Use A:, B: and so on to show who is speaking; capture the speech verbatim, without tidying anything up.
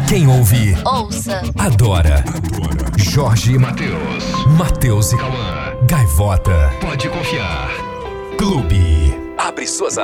A: Quem ouve,
B: ouça,
A: adora. Jorge e Matheus. Matheus e Cauã. Gaivota. Pode confiar. Clube. Abre suas